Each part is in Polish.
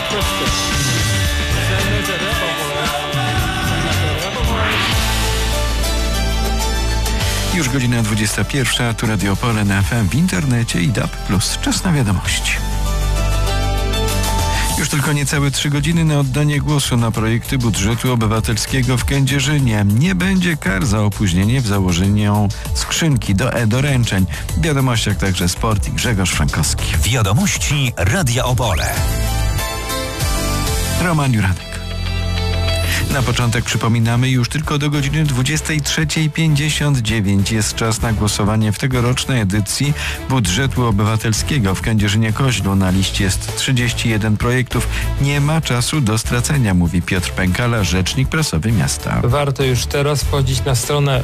Już godzina 21, tu Radio Opole na FM w internecie i DAB+. Czas na wiadomości. Już tylko niecałe 3 godziny na oddanie głosu na projekty budżetu obywatelskiego w Kędzierzynie. Nie będzie kar za opóźnienie w założeniu skrzynki do e-doręczeń. W wiadomościach także sport i Grzegorz Frankowski. Wiadomości Radia Opole. Roman Juranek. Na początek przypominamy, już tylko do godziny 23:59 jest czas na głosowanie w tegorocznej edycji budżetu obywatelskiego w Kędzierzynie-Koźlu. Na liście jest 31 projektów. Nie ma czasu do stracenia, mówi Piotr Pękala, rzecznik prasowy miasta. Warto już teraz wchodzić na stronę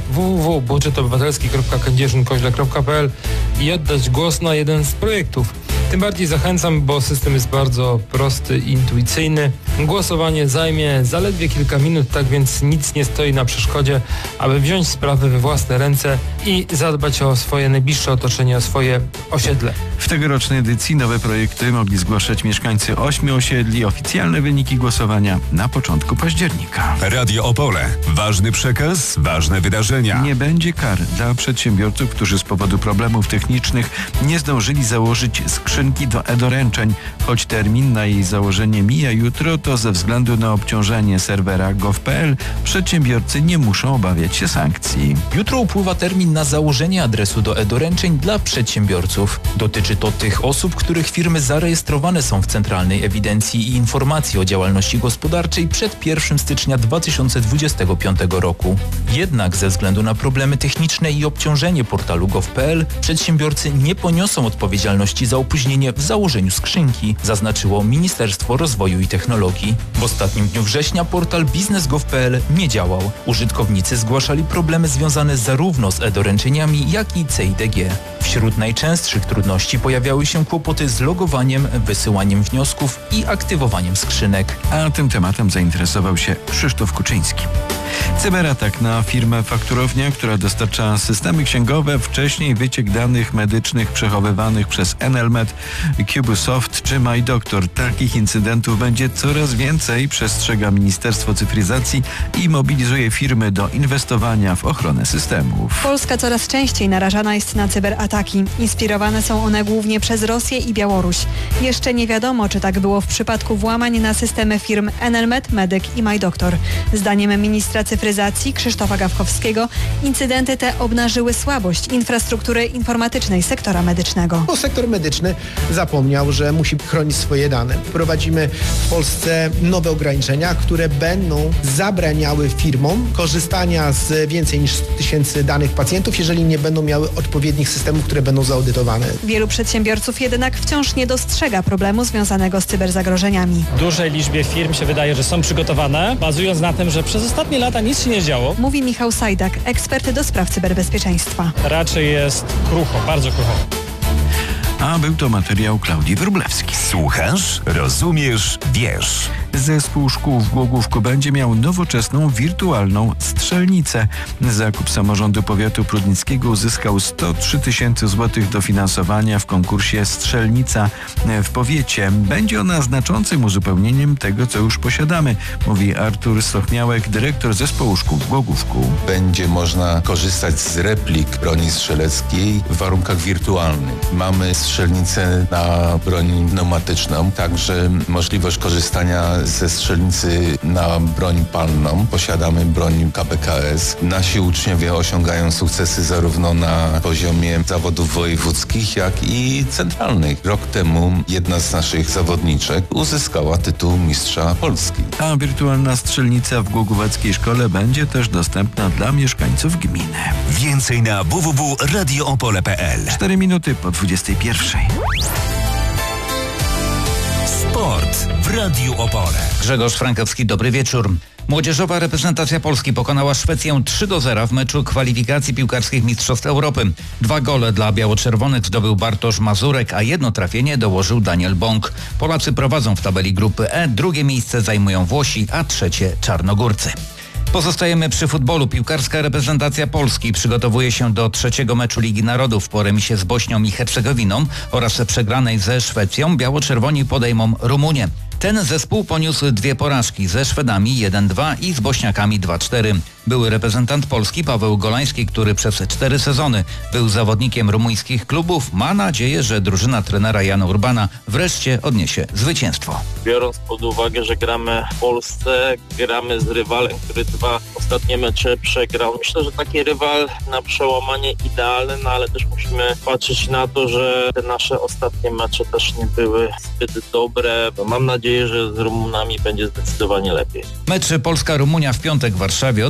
www.budżetobywatelski.kędzierzynkoźle.pl i oddać głos na jeden z projektów. Tym bardziej zachęcam, bo system jest bardzo prosty i intuicyjny. Głosowanie zajmie zaledwie kilka minut, tak więc nic nie stoi na przeszkodzie, aby wziąć sprawy we własne ręce i zadbać o swoje najbliższe otoczenie, o swoje osiedle. W tegorocznej edycji nowe projekty mogli zgłaszać mieszkańcy 8 osiedli. Oficjalne wyniki głosowania na początku października. Radio Opole. Ważny przekaz, ważne wydarzenia. Nie będzie kar dla przedsiębiorców, którzy z powodu problemów technicznych nie zdążyli założyć skrzynki do e-doręczeń. Choć termin na jej założenie mija jutro, to ze względu na obciążenie serwera gov.pl przedsiębiorcy nie muszą obawiać się sankcji. Jutro upływa termin na założenie adresu do e-doręczeń dla przedsiębiorców. Dotyczy to tych osób, których firmy zarejestrowane są w Centralnej Ewidencji i Informacji o Działalności Gospodarczej przed 1 stycznia 2025 roku. Jednak ze względu na problemy techniczne i obciążenie portalu gov.pl przedsiębiorcy nie poniosą odpowiedzialności za opóźnienie w założeniu skrzynki, zaznaczyło Ministerstwo Rozwoju i Technologii. W ostatnim dniu września portal biznes.gov.pl nie działał. Użytkownicy zgłaszali problemy związane zarówno z e-doręczeniami, jak i CIDG. Wśród najczęstszych trudności pojawiały się kłopoty z logowaniem, wysyłaniem wniosków i aktywowaniem skrzynek. A tym tematem zainteresował się Krzysztof Kuczyński. Cyberatak na firmę Fakturownia, która dostarcza systemy księgowe, wcześniej wyciek danych medycznych przechowywanych przez Enelmet, Cubusoft czy MyDoktor. Takich incydentów będzie coraz więcej, przestrzega Ministerstwo Cyfryzacji i mobilizuje firmy do inwestowania w ochronę systemów. Polska coraz częściej narażana jest na cyberataki. Inspirowane są one głównie przez Rosję i Białoruś. Jeszcze nie wiadomo, czy tak było w przypadku włamań na systemy firm Enelmet, Medyk i MyDoktor. Zdaniem ministra cyfryzacji Krzysztofa Gawkowskiego incydenty te obnażyły słabość infrastruktury informatycznej sektora medycznego. Bo sektor medyczny zapomniał, że musi chronić swoje dane. Wprowadzimy w Polsce nowe ograniczenia, które będą zabraniały firmom korzystania z więcej niż 100 000 danych pacjentów, jeżeli nie będą miały odpowiednich systemów, które będą zaudytowane. Wielu przedsiębiorców jednak wciąż nie dostrzega problemu związanego z cyberzagrożeniami. Dużej liczbie firm się wydaje, że są przygotowane, bazując na tym, że przez ostatnie lata nic się nie działo. Mówi Michał Sajdak, ekspert do spraw cyberbezpieczeństwa. Raczej jest krucho, bardzo krucho. A był to materiał Klaudii Wróblewskiej. Słuchasz, rozumiesz, wiesz. Zespół szkół w Głogówku będzie miał nowoczesną, wirtualną strzelnicę. Zakup samorządu powiatu prudnickiego uzyskał 103 000 złotych dofinansowania w konkursie Strzelnica w powiecie. Będzie ona znaczącym uzupełnieniem tego, co już posiadamy, mówi Artur Stochmiałek, dyrektor zespołu szkół w Głogówku. Będzie można korzystać z replik broni strzeleckiej w warunkach wirtualnych. Mamy strzelnicę na broń pneumatyczną, także możliwość korzystania ze strzelnicy na broń palną. Posiadamy broń KPKS. Nasi uczniowie osiągają sukcesy zarówno na poziomie zawodów wojewódzkich, jak i centralnych. Rok temu jedna z naszych zawodniczek uzyskała tytuł mistrza Polski. A wirtualna strzelnica w głogóweckiej szkole będzie też dostępna dla mieszkańców gminy. Więcej na www.radioopole.pl. 4 minuty po 21. Sport w Radiu Opole. Grzegorz Frankowski, dobry wieczór. Młodzieżowa reprezentacja Polski pokonała Szwecję 3-0 w meczu kwalifikacji piłkarskich Mistrzostw Europy. 2 gole dla biało-czerwonych zdobył Bartosz Mazurek, a 1 trafienie dołożył Daniel Bąk. Polacy prowadzą w tabeli grupy E, drugie miejsce zajmują Włosi, a trzecie Czarnogórcy. Pozostajemy przy futbolu. Piłkarska reprezentacja Polski przygotowuje się do 3. meczu Ligi Narodów po remisie z Bośnią i Hercegowiną oraz przegranej ze Szwecją. Biało-czerwoni podejmą Rumunię. Ten zespół poniósł 2 porażki ze Szwedami 1-2 i z Bośniakami 2-4. Były reprezentant Polski Paweł Golański, który przez 4 sezony był zawodnikiem rumuńskich klubów, ma nadzieję, że drużyna trenera Jana Urbana wreszcie odniesie zwycięstwo. Biorąc pod uwagę, że gramy w Polsce, gramy z rywalem, który 2 ostatnie mecze przegrał. Myślę, że taki rywal na przełamanie idealny, no ale też musimy patrzeć na to, że te nasze ostatnie mecze też nie były zbyt dobre. Mam nadzieję, że z Rumunami będzie zdecydowanie lepiej. Mecz Polska-Rumunia w piątek w Warszawie o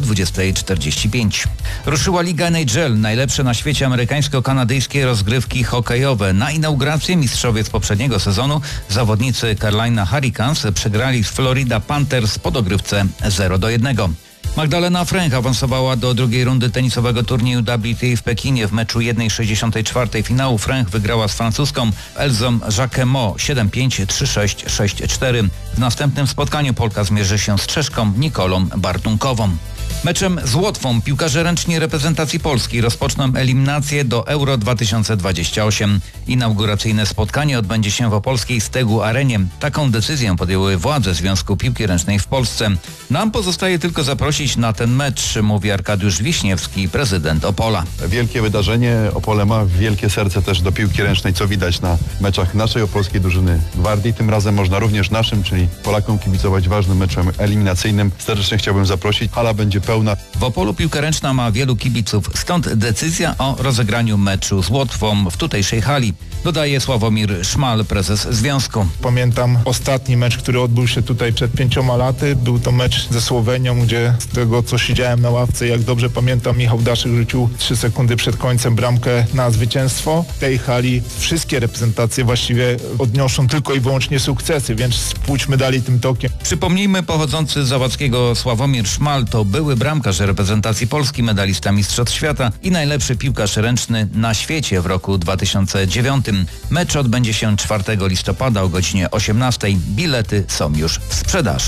20:45. Ruszyła Liga NHL, najlepsze na świecie amerykańsko-kanadyjskie rozgrywki hokejowe. Na inaugurację mistrzowie z poprzedniego sezonu zawodnicy Carolina Hurricanes przegrali z Florida Panthers po dogrywce 0-1. Magdalena Fręch awansowała do drugiej rundy tenisowego turnieju WTA w Pekinie. W meczu 1/64 finału Fręch wygrała z francuską Elzą Jacquemot 7-5, 3-6, 6-4. W następnym spotkaniu Polka zmierzy się z Czeszką Nikolą Bartunkową. Meczem z Łotwą piłkarze ręczni reprezentacji Polski rozpoczną eliminację do Euro 2028. Inauguracyjne spotkanie odbędzie się w opolskiej Stegu Arenie. Taką decyzję podjęły władze Związku Piłki Ręcznej w Polsce. Nam pozostaje tylko zaprosić na ten mecz, mówi Arkadiusz Wiśniewski, prezydent Opola. Wielkie wydarzenie. Opole ma wielkie serce też do piłki ręcznej, co widać na meczach naszej opolskiej drużyny Gwardii. Tym razem można również naszym, czyli Polakom, kibicować ważnym meczem eliminacyjnym. Serdecznie chciałbym zaprosić. Hala będzie pełna. W Opolu piłka ręczna ma wielu kibiców, stąd decyzja o rozegraniu meczu z Łotwą w tutejszej hali, dodaje Sławomir Szmal, prezes związku. Pamiętam ostatni mecz, który odbył się tutaj przed 5 laty. Był to mecz ze Słowenią, gdzie z tego, co siedziałem na ławce, jak dobrze pamiętam, Michał Daszek rzucił 3 sekundy przed końcem bramkę na zwycięstwo. W tej hali wszystkie reprezentacje właściwie odnoszą tylko i wyłącznie sukcesy, więc pójdźmy dalej tym tokiem. Przypomnijmy, pochodzący z Zawadzkiego Sławomir Szmal to były bramkarz reprezentacji Polski, medalista Mistrzostw Świata i najlepszy piłkarz ręczny na świecie w roku 2009. Mecz odbędzie się 4 listopada o godzinie 18. Bilety są już w sprzedaży.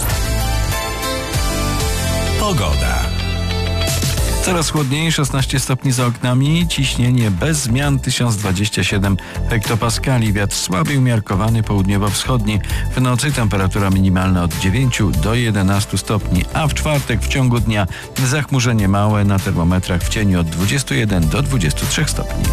Pogoda. Coraz chłodniej, 16 stopni za oknami, ciśnienie bez zmian 1027 hektopaskali, wiatr słaby umiarkowany południowo-wschodni. W nocy temperatura minimalna od 9 do 11 stopni, a w czwartek w ciągu dnia zachmurzenie małe, na termometrach w cieniu od 21 do 23 stopni.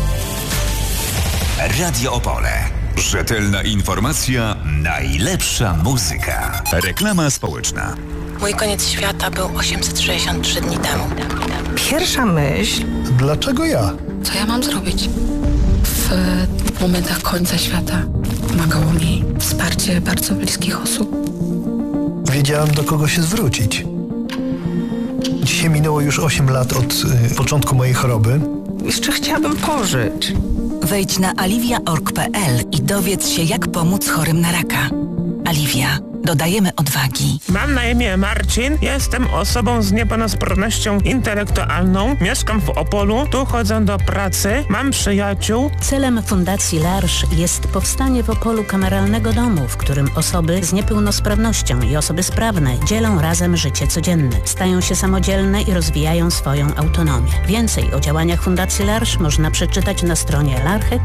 Radio Opole. Rzetelna informacja, najlepsza muzyka. Reklama społeczna. Mój koniec świata był 863 dni temu. Pierwsza myśl... Dlaczego ja? Co ja mam zrobić? W momentach końca świata pomagało mi wsparcie bardzo bliskich osób. Wiedziałem, do kogo się zwrócić. Dzisiaj minęło już 8 lat od początku mojej choroby. Jeszcze chciałabym pożyć. Wejdź na aliwia.org.pl i dowiedz się, jak pomóc chorym na raka. Aliwia. Dodajemy odwagi. Mam na imię Marcin, jestem osobą z niepełnosprawnością intelektualną, mieszkam w Opolu, tu chodzę do pracy, mam przyjaciół. Celem Fundacji L'Arche jest powstanie w Opolu kameralnego domu, w którym osoby z niepełnosprawnością i osoby sprawne dzielą razem życie codzienne, stają się samodzielne i rozwijają swoją autonomię. Więcej o działaniach Fundacji L'Arche można przeczytać na stronie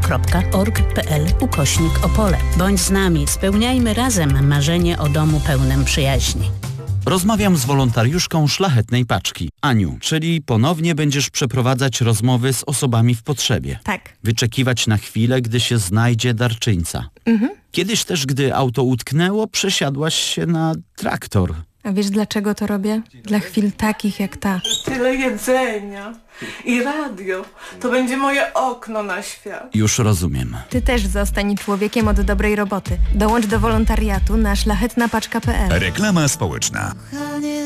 larche.org.pl/Opole. Bądź z nami, spełniajmy razem marzenie o domu pełnym przyjaźni. Rozmawiam z wolontariuszką Szlachetnej Paczki, Aniu, czyli ponownie będziesz przeprowadzać rozmowy z osobami w potrzebie. Tak. Wyczekiwać na chwilę, gdy się znajdzie darczyńca. Kiedyś też, gdy auto utknęło, przesiadłaś się na traktor. A wiesz, dlaczego to robię? Dla chwil takich jak ta. Tyle jedzenia i radio. To będzie moje okno na świat. Już rozumiem. Ty też zostań człowiekiem od dobrej roboty. Dołącz do wolontariatu na szlachetnapaczka.pl. Reklama społeczna.